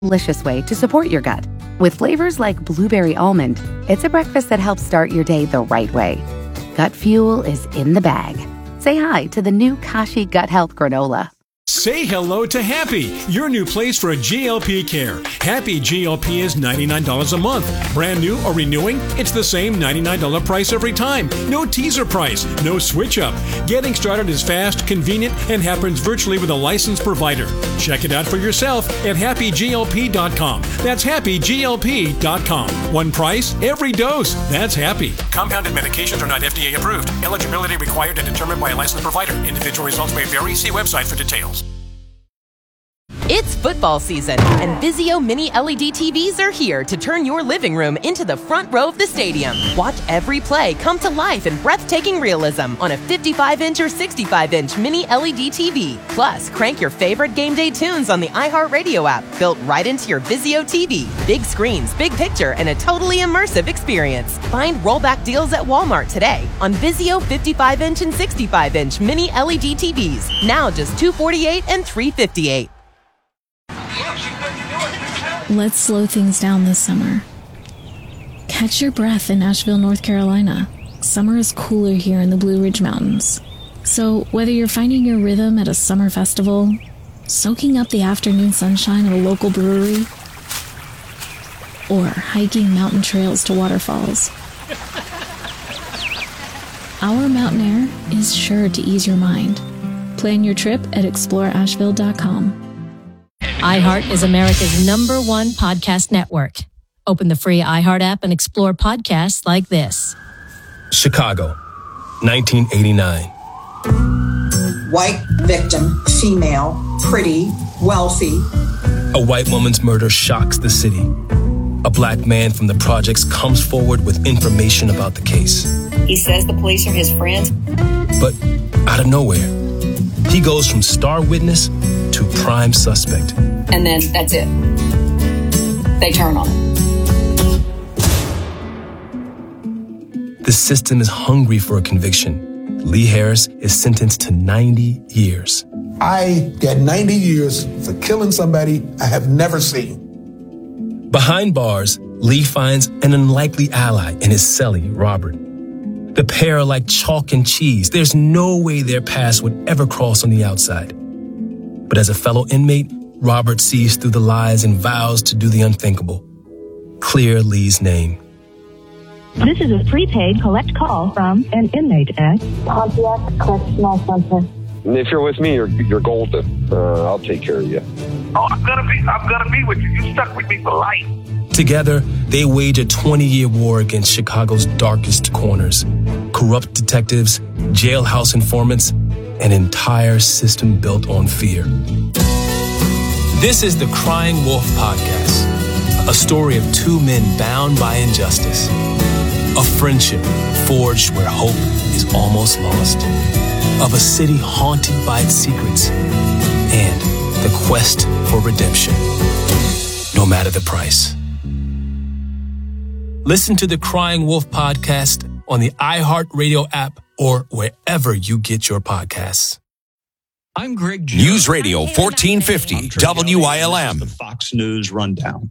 delicious way to support your gut. With flavors like blueberry almond, it's a breakfast that helps start your day the right way. Gut Fuel is in the bag. Say hi to the new Kashi Gut Health Granola. Say hello to Happy, your new place for GLP care. Happy GLP is $99 a month. Brand new or renewing? It's the same $99 price every time. No teaser price, no switch up. Getting started is fast, convenient, and happens virtually with a licensed provider. Check it out for yourself at happyglp.com. That's happyglp.com. One price, every dose. That's Happy. Compounded medications are not FDA approved. Eligibility required and determined by a licensed provider. Individual results may vary. See website for details. It's football season, and Vizio Mini LED TVs are here to turn your living room into the front row of the stadium. Watch every play come to life in breathtaking realism on a 55-inch or 65-inch Mini LED TV. Plus, crank your favorite game day tunes on the iHeartRadio app, built right into your Vizio TV. Big screens, big picture, and a totally immersive experience. Find rollback deals at Walmart today on Vizio 55-inch and 65-inch Mini LED TVs. Now just $248 and $358. Let's slow things down this summer. Catch your breath in Asheville, North Carolina. Summer is cooler here in the Blue Ridge Mountains. So whether you're finding your rhythm at a summer festival, soaking up the afternoon sunshine at a local brewery, or hiking mountain trails to waterfalls, our mountain air is sure to ease your mind. Plan your trip at exploreasheville.com. iHeart is America's #1 podcast network. Open the free iHeart app and explore podcasts like this. Chicago, 1989. White victim, female, pretty, wealthy. A white woman's murder shocks the city. A black man from the projects comes forward with information about the case. He says the police are his friends. But out of nowhere, he goes from star witness to prime suspect. And then that's it. They turn on him. The system is hungry for a conviction. Lee Harris is sentenced to 90 years. I get 90 years for killing somebody I have never seen. Behind bars, Lee finds an unlikely ally in his cellie, Robert. The pair are like chalk and cheese. There's no way their paths would ever cross on the outside. But as a fellow inmate, Robert sees through the lies and vows to do the unthinkable. Clear Lee's name. This is a prepaid collect call from an inmate at Pontiac Correctional Center. If you're with me, you're golden. I'll take care of you. Oh, I'm gonna be with you. You stuck with me for life. Together, they wage a 20-year war against Chicago's darkest corners. Corrupt detectives, jailhouse informants, an entire system built on fear. This is the Crying Wolf Podcast, a story of two men bound by injustice, a friendship forged where hope is almost lost, of a city haunted by its secrets, and the quest for redemption, no matter the price. Listen to the Crying Wolf Podcast on the iHeartRadio app or wherever you get your podcasts. I'm Greg Jones. News Radio 1450 WILM. The Fox News Rundown.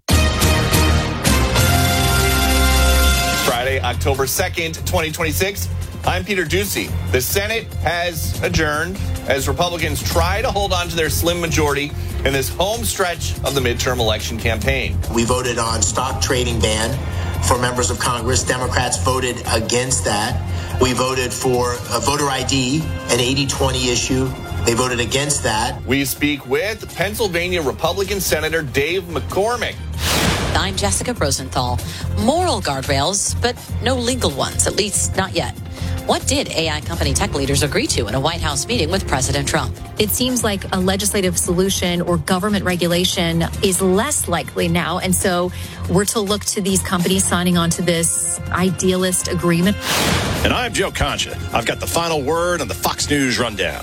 Friday, October 2nd, 2026. I'm Peter Ducey. The Senate has adjourned as Republicans try to hold on to their slim majority in this home stretch of the midterm election campaign. We voted on stock trading ban for members of Congress. Democrats voted against that. We voted for a voter ID, an 80-20 issue. They voted against that. We speak with Pennsylvania Republican Senator Dave McCormick. I'm Jessica Rosenthal. Moral guardrails, but no legal ones, at least not yet. What did AI company tech leaders agree to in a White House meeting with President Trump? It seems like a legislative solution or government regulation is less likely now. And so we're to look to these companies signing on to this idealist agreement. And I'm Joe Concha. I've got the final word on the Fox News Rundown.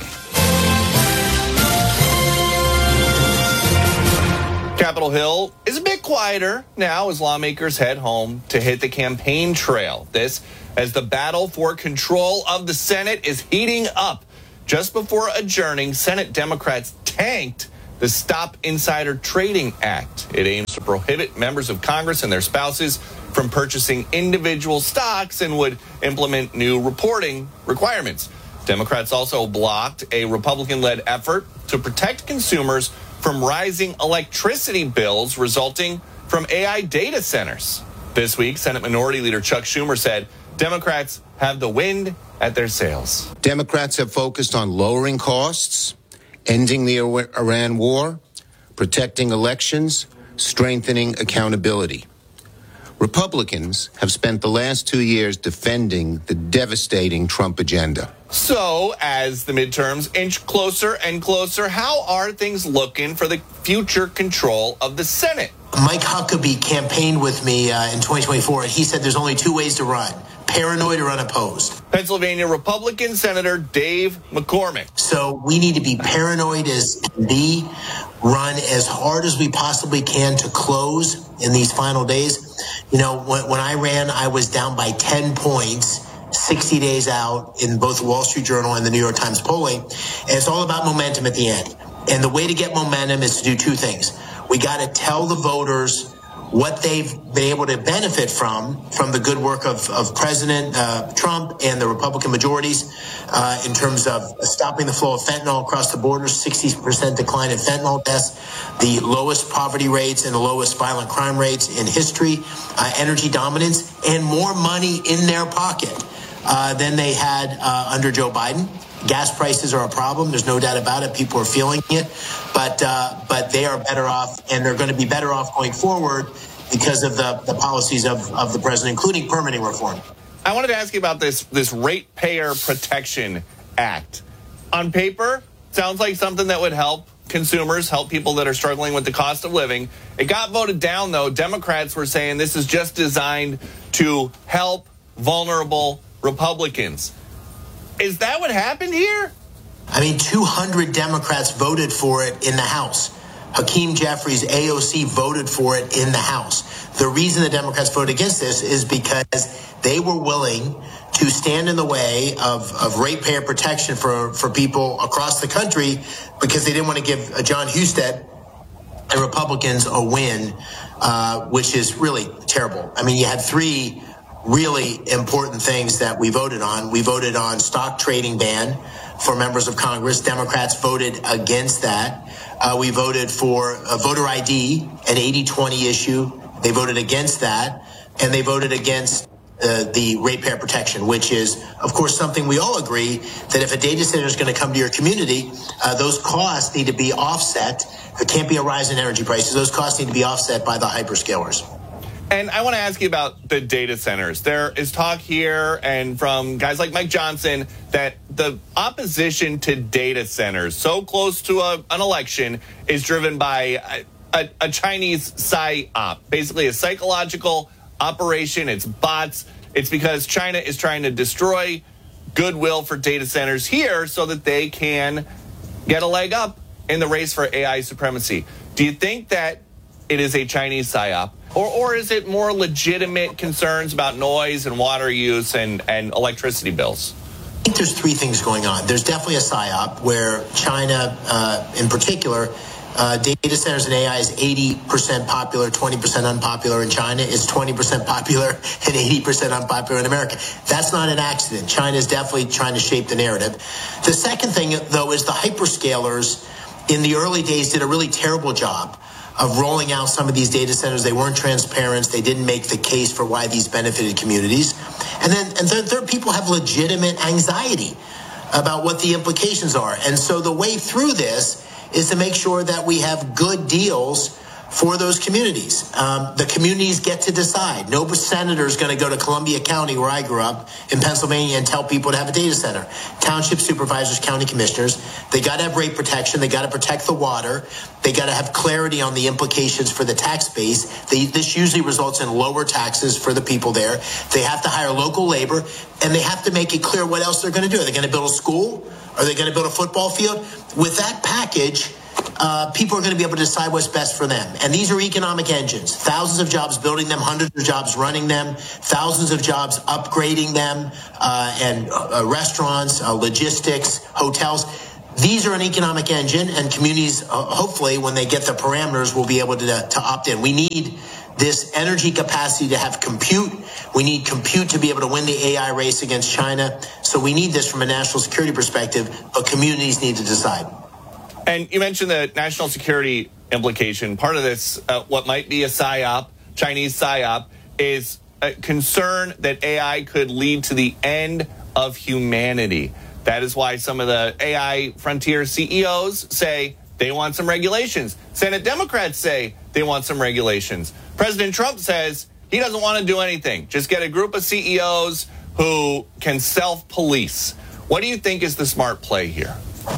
Capitol Hill is a bit quieter now as lawmakers head home to hit the campaign trail. This as the battle for control of the Senate is heating up. Just before adjourning, Senate Democrats tanked the Stop Insider Trading Act. It aims to prohibit members of Congress and their spouses from purchasing individual stocks and would implement new reporting requirements. Democrats also blocked a Republican-led effort to protect consumers from rising electricity bills resulting from AI data centers. This week, Senate Minority Leader Chuck Schumer said Democrats have the wind at their sails. Democrats have focused on lowering costs, ending the Iran war, protecting elections, strengthening accountability. Republicans have spent the last 2 years defending the devastating Trump agenda. So, as the midterms inch closer and closer, how are things looking for the future control of the Senate? Mike Huckabee campaigned with me in 2024, and he said there's only two ways to run: paranoid or unopposed. Pennsylvania Republican Senator Dave McCormick. So we need to be paranoid as can be, run as hard as we possibly can to close in these final days. You know, when I ran, I was down by 10 points 60 days out in both the Wall Street Journal and the New York Times polling. And it's all about momentum at the end. And the way to get momentum is to do two things. We got to tell the voters what they've been able to benefit from the good work of President Trump and the Republican majorities in terms of stopping the flow of fentanyl across the border, 60% decline in fentanyl deaths, the lowest poverty rates and the lowest violent crime rates in history, energy dominance, and more money in their pocket than they had under Joe Biden. Gas prices are a problem. There's no doubt about it. People are feeling it, but they are better off, and they're going to be better off going forward because of the policies of the president, including permitting reform. I wanted to ask you about this Ratepayer Protection Act. On paper, sounds like something that would help consumers, help people that are struggling with the cost of living. It got voted down, though. Democrats were saying this is just designed to help vulnerable Republicans. Is that what happened here? I mean, 200 Democrats voted for it in the House. Hakeem Jeffries, AOC, voted for it in the House. The reason the Democrats voted against this is because they were willing to stand in the way of ratepayer protection for people across the country because they didn't want to give John Husted and Republicans a win, which is really terrible. I mean, you had three really important things that we voted on. We voted on stock trading ban for members of Congress. Democrats voted against that. We voted for a voter ID, an 80-20 issue. They voted against that. And they voted against the ratepayer protection, which is, of course, something we all agree that if a data center is going to come to your community, those costs need to be offset. There can't be a rise in energy prices. Those costs need to be offset by the hyperscalers. And I want to ask you about the data centers. There is talk here and from guys like Mike Johnson that the opposition to data centers so close to an election is driven by a Chinese psyop, basically a psychological operation. It's bots. It's because China is trying to destroy goodwill for data centers here so that they can get a leg up in the race for AI supremacy. Do you think that it is a Chinese psyop? Or is it more legitimate concerns about noise and water use and electricity bills? I think there's three things going on. There's definitely a psyop where China, in particular, data centers and AI is 80% popular, 20% unpopular in China. It's 20% popular and 80% unpopular in America. That's not an accident. China is definitely trying to shape the narrative. The second thing, though, is the hyperscalers in the early days did a really terrible job of rolling out some of these data centers. They weren't transparent. They didn't make the case for why these benefited communities. And third, people have legitimate anxiety about what the implications are. And so the way through this is to make sure that we have good deals for those communities. The communities get to decide. No senator is going to go to Columbia County, where I grew up, in Pennsylvania, and tell people to have a data center. Township supervisors, county commissioners, they got to have rate protection. They got to protect the water. They got to have clarity on the implications for the tax base. This usually results in lower taxes for the people there. They have to hire local labor, and they have to make it clear what else they're going to do. Are they going to build a school? Are they going to build a football field? With that package, people are going to be able to decide what's best for them. And these are economic engines. Thousands of jobs building them, hundreds of jobs running them, thousands of jobs upgrading them, and restaurants, logistics, hotels. these are an economic engine, and communities, hopefully, when they get the parameters, will be able to opt in. We need this energy capacity to have compute. We need compute to be able to win the AI race against China. So we need this from a national security perspective, but communities need to decide. And you mentioned the national security implication. Part of this, what might be a PSYOP, Chinese PSYOP, is a concern that AI could lead to the end of humanity. That is why some of the AI frontier CEOs say they want some regulations. Senate Democrats say they want some regulations. President Trump says he doesn't want to do anything. Just get a group of CEOs who can self-police. What do you think is the smart play here?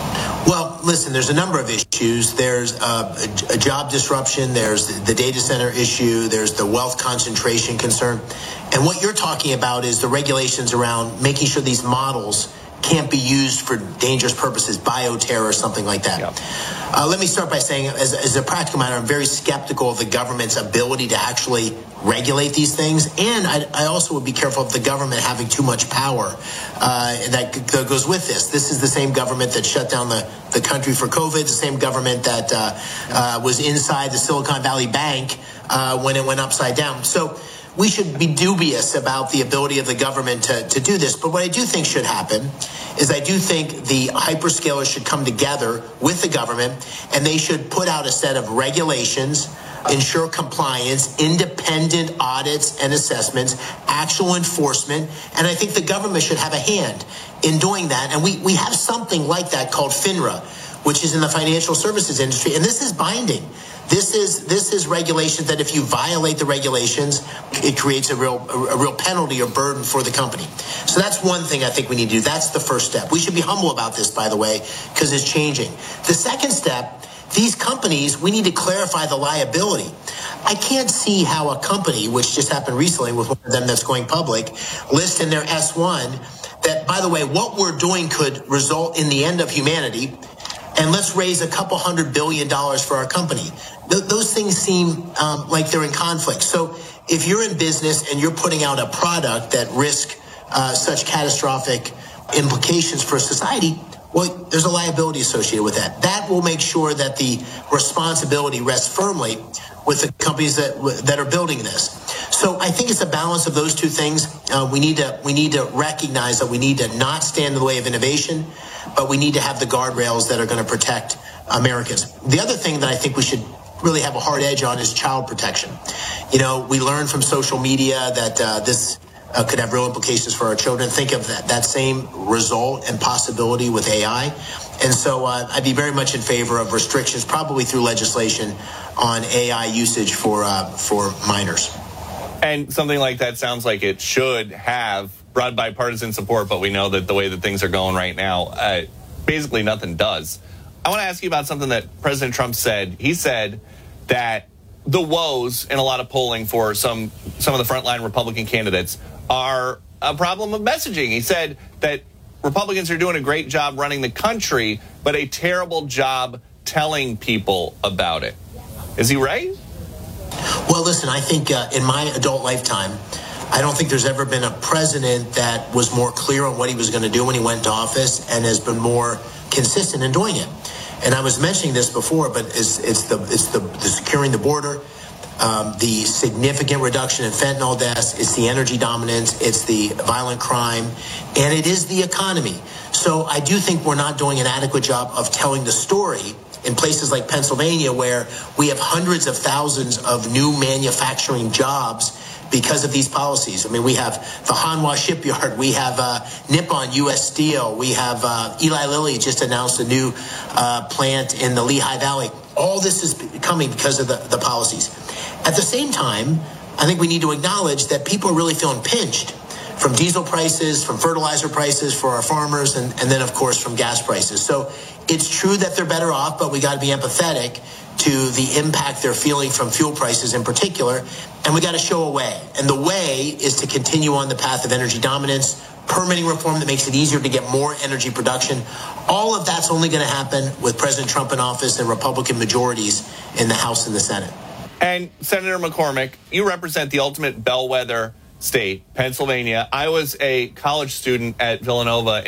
Well, listen, there's a number of issues. There's a job disruption. There's the data center issue. There's the wealth concentration concern. And what you're talking about is the regulations around making sure these models can't be used for dangerous purposes, bioterror or something like that. Yep. Let me start by saying, as a practical matter, I'm very skeptical of the government's ability to actually regulate these things. And I also would be careful of the government having too much power that goes with this. This is the same government that shut down the country for COVID, the same government that was inside the Silicon Valley Bank when it went upside down. So we should be dubious about the ability of the government to do this. But what I do think should happen is I do think the hyperscalers should come together with the government, and they should put out a set of regulations, ensure compliance, independent audits and assessments, actual enforcement. And I think the government should have a hand in doing that. And we have something like that called FINRA, which is in the financial services industry. And this is binding. This is regulations that if you violate the regulations, it creates a real penalty or burden for the company. So that's one thing I think we need to do. That's the first step. We should be humble about this, by the way, because it's changing. The second step, these companies, we need to clarify the liability. I can't see how a company, which just happened recently with one of them that's going public, list in their S1 that, by the way, what we're doing could result in the end of humanity, and let's raise a couple $100 billion for our company. Those things seem like they're in conflict. So if you're in business and you're putting out a product that risks such catastrophic implications for society, well, there's a liability associated with that. That will make sure that the responsibility rests firmly with the companies that are building this. So I think it's a balance of those two things. We need to recognize that we need to not stand in the way of innovation, but we need to have the guardrails that are going to protect Americans. The other thing that I think we should really have a hard edge on is child protection. You know, we learned from social media that this could have real implications for our children. Think of that same result and possibility with AI. And so I'd be very much in favor of restrictions, probably through legislation, on AI usage for minors. And something like that sounds like it should have broad bipartisan support, but we know that the way that things are going right now, basically nothing does. I want to ask you about something that President Trump said. He said that the woes in a lot of polling for some of the frontline Republican candidates are a problem of messaging. He said that Republicans are doing a great job running the country, but a terrible job telling people about it. Is he right? Well, listen, I think in my adult lifetime, I don't think there's ever been a president that was more clear on what he was going to do when he went into office and has been more consistent in doing it. And I was mentioning this before, but it's the securing the border, the significant reduction in fentanyl deaths, it's the energy dominance, it's the violent crime, and it is the economy. So I do think we're not doing an adequate job of telling the story in places like Pennsylvania, where we have hundreds of thousands of new manufacturing jobs because of these policies. I mean, we have the Hanwha shipyard, we have Nippon U.S. Steel, we have Eli Lilly just announced a new plant in the Lehigh Valley. All this is coming because of the policies. At the same time, I think we need to acknowledge that people are really feeling pinched from diesel prices, from fertilizer prices for our farmers, and then, of course, from gas prices. So it's true that they're better off, but we got to be empathetic to the impact they're feeling from fuel prices in particular, and we got to show a way. And the way is to continue on the path of energy dominance, permitting reform that makes it easier to get more energy production. All of that's only going to happen with President Trump in office and Republican majorities in the House and the Senate. And Senator McCormick, you represent the ultimate bellwether state, Pennsylvania. I was a college student at Villanova in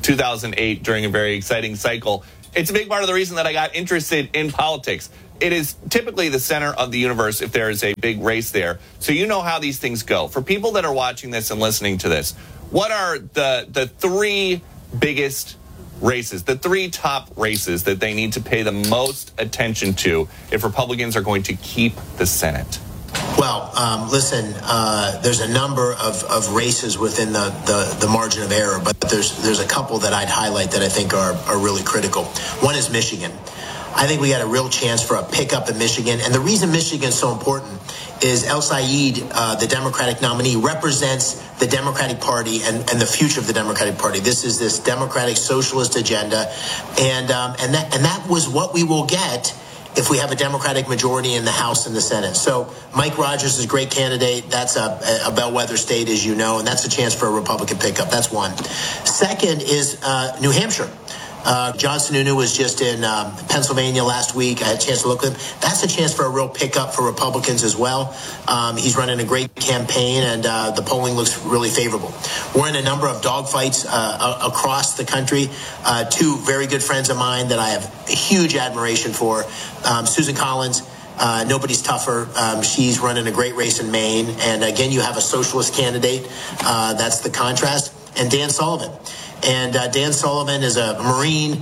2008 during a very exciting cycle. It's a big part of the reason that I got interested in politics. It is typically the center of the universe if there is a big race there. So you know how these things go. For people that are watching this and listening to this, what are the three biggest races, the three top races that they need to pay the most attention to if Republicans are going to keep the Senate? Well, listen, there's a number of races within the margin of error, but there's a couple that I'd highlight that I think are really critical. One is Michigan. I think we got a real chance for a pickup in Michigan. And the reason Michigan is so important is El Sayed, the Democratic nominee, represents the Democratic Party and the future of the Democratic Party. This Democratic socialist agenda. And that was what we will get if we have a Democratic majority in the House and the Senate. So Mike Rogers is a great candidate. That's a bellwether state, as you know, and that's a chance for a Republican pickup. That's one. Second is New Hampshire. John Sununu was just in Pennsylvania last week. I had a chance to look at him. That's a chance for a real pickup for Republicans as well. He's running a great campaign, and the polling looks really favorable. We're in a number of dogfights across the country. Two very good friends of mine that I have huge admiration for. Susan Collins. Nobody's tougher. She's running a great race in Maine. And again, you have a socialist candidate. That's the contrast. And Dan Sullivan. And Dan Sullivan is a Marine,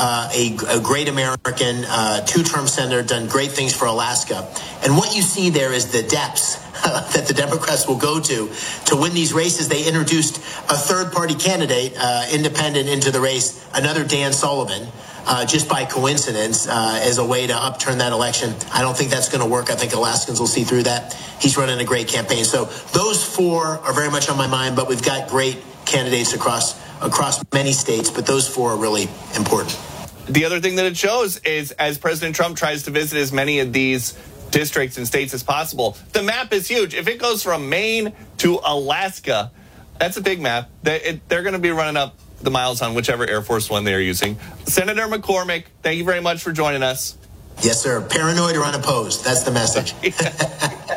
a great American, two-term senator, done great things for Alaska. And what you see there is the depths that the Democrats will go to win these races. They introduced a third-party candidate, independent, into the race, another Dan Sullivan. Just by coincidence, as a way to upturn that election. I don't think that's going to work. I think Alaskans will see through that. He's running a great campaign. So those four are very much on my mind, but we've got great candidates across many states, but those four are really important. The other thing that it shows is as President Trump tries to visit as many of these districts and states as possible, the map is huge. If it goes from Maine to Alaska, that's a big map. They're going to be running up the miles on whichever Air Force One they're using. Senator McCormick, thank you very much for joining us. Yes, sir. Paranoid or unopposed. That's the message.